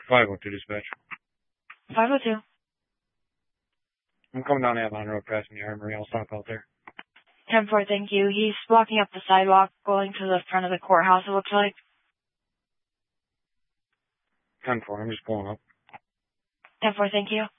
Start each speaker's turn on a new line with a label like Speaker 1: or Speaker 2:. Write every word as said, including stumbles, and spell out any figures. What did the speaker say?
Speaker 1: five oh two dispatch.
Speaker 2: five oh two.
Speaker 1: I'm coming down Avon Road passing the Armory. I'll stop out there.
Speaker 2: ten four, thank you. He's blocking up the sidewalk going to the front of the courthouse, it looks like.
Speaker 1: ten four, I'm just pulling up.
Speaker 2: ten four, thank you.